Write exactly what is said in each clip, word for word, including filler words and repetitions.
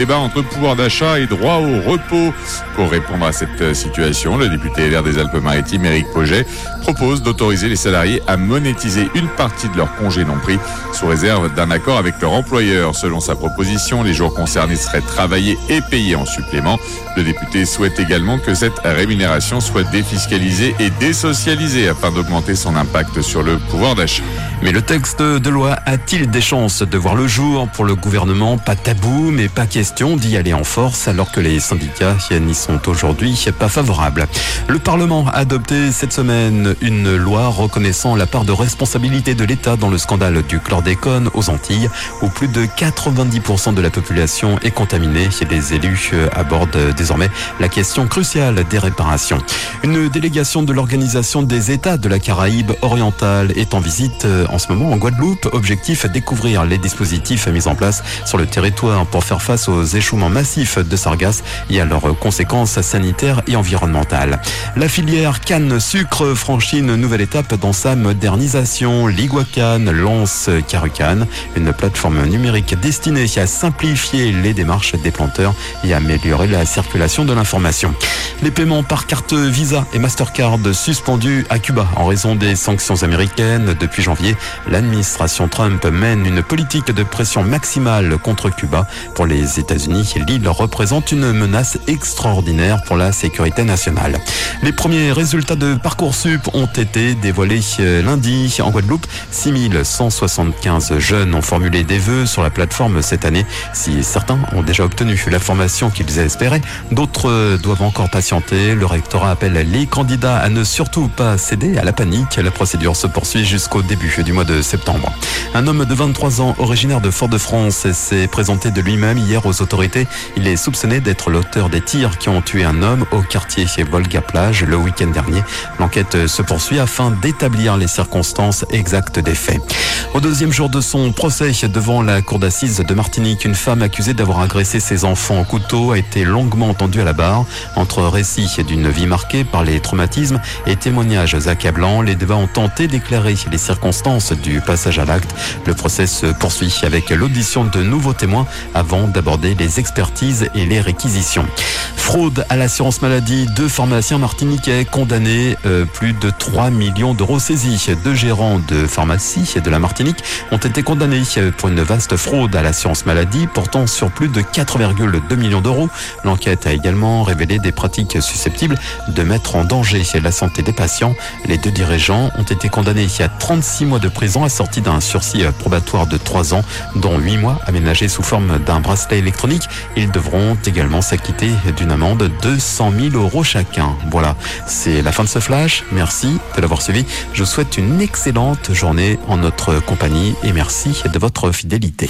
Débat entre pouvoir d'achat et droit au repos. Pour répondre à cette situation, le député L R des Alpes-Maritimes, Éric Pauget, propose d'autoriser les salariés à monétiser une partie de leur congé non pris sous réserve d'un accord avec leur employeur. Selon sa proposition, les jours concernés seraient travaillés et payés en supplément. Le député souhaite également que cette rémunération soit défiscalisée et désocialisée afin d'augmenter son impact sur le pouvoir d'achat. Mais le texte de loi a-t-il des chances de voir le jour? Pour le gouvernement, pas tabou, mais pas question d'y aller en force, alors que les syndicats n'y sont aujourd'hui pas favorables. Le Parlement a adopté cette semaine une loi reconnaissant la part de responsabilité de l'État dans le scandale du chlordécone aux Antilles, où plus de quatre-vingt-dix pour cent de la population est contaminée. Les élus abordent désormais la question cruciale des réparations. Une délégation de l'Organisation des États de la Caraïbe orientale est en visite en ce moment en Guadeloupe. Objectif, découvrir les dispositifs mis en place sur le territoire pour faire face aux échouements massifs de sargasses et à leurs conséquences sanitaires et environnementales. La filière canne-sucre franchit une nouvelle étape dans sa modernisation. Liguacan lance Carucan, une plateforme numérique destinée à simplifier les démarches des planteurs et à améliorer la circulation de l'information. Les paiements par carte Visa et Mastercard suspendus à Cuba en raison des sanctions américaines. Depuis janvier, l'administration Trump mène une politique de pression maximale contre Cuba. Pour les États-Unis, l'île représente une menace extraordinaire pour la sécurité nationale. Les premiers résultats de Parcoursup ont été dévoilés lundi en Guadeloupe. six mille cent soixante-quinze jeunes ont formulé des vœux sur la plateforme cette année. Si certains ont déjà obtenu la formation qu'ils espéraient, d'autres doivent encore patienter. Le rectorat appelle les candidats à ne surtout pas céder à la panique. La procédure se poursuit jusqu'au début du mois de septembre. Un homme de vingt-trois ans, originaire de Fort-de-France, s'est présenté de lui-même hier aux autorités. Il est soupçonné d'être l'auteur des tirs qui ont tué un homme au quartier Volga-Plage le week-end dernier. L'enquête se poursuit afin d'établir les circonstances exactes des faits. Au deuxième jour de son procès devant la cour d'assises de Martinique, une femme accusée d'avoir agressé ses enfants au couteau a été longuement entendue à la barre. Entre récits d'une vie marquée par les traumatismes et témoignages accablants, les débats ont tenté d'éclairer les circonstances du passage à l'acte. Le procès se poursuit avec l'audition de nouveaux témoins avant d'aborder les expertises et les réquisitions. Fraude à l'assurance maladie, deux pharmaciens martiniquais condamnés, euh, plus de trois millions d'euros saisis. Deux gérants de pharmacie de la Martinique ont été condamnés pour une vaste fraude à l'assurance maladie portant sur plus de quatre virgule deux millions d'euros. L'enquête a également révélé des pratiques susceptibles de mettre en danger la santé des patients. Les deux dirigeants ont été condamnés à trente-six mois de prison assortis d'un sursis probatoire de trois ans, dont huit mois aménagés sous forme d'un bracelet électronique. Ils devront également s'acquitter d'une amende de deux cent mille euros chacun. Voilà, c'est la fin de ce flash. Merci de l'avoir suivi. Je vous souhaite une excellente journée en notre compagnie et merci de votre fidélité.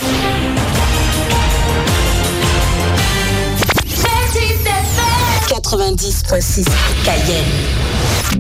quatre-vingt-dix virgule six Cayenne.